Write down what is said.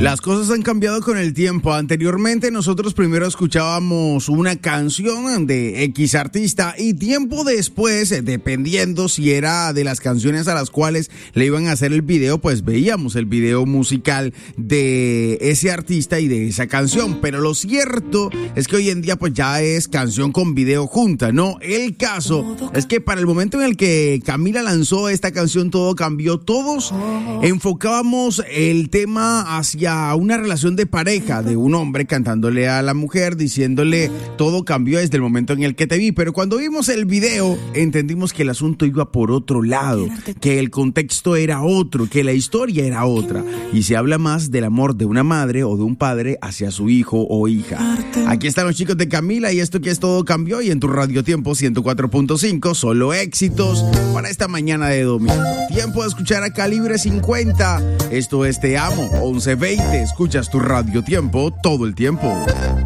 Las cosas han cambiado con el tiempo. Anteriormente nosotros primero escuchábamos una canción de X artista y tiempo después, dependiendo si era de las canciones a las cuales le iban a hacer el video, pues veíamos el video musical de ese artista y de esa canción. Pero lo cierto es que hoy en día pues ya es canción con video junta, ¿no? El caso es que para el momento en el que Camila lanzó esta canción, todo cambió. Todos enfocábamos el tema hacia una relación de pareja de un hombre cantándole a la mujer, diciéndole todo cambió desde el momento en el que te vi. Pero cuando vimos el video entendimos que el asunto iba por otro lado, que el contexto era otro, que la historia era otra, y se habla más del amor de una madre o de un padre hacia su hijo o hija. Aquí están los chicos de Camila y esto que es Todo Cambió, y en tu Radio Tiempo 104.5 solo éxitos para esta mañana de domingo. Tiempo de escuchar a Calibre 50. Esto es Te Amo 1120. Escuchas tu Radio Tiempo todo el tiempo.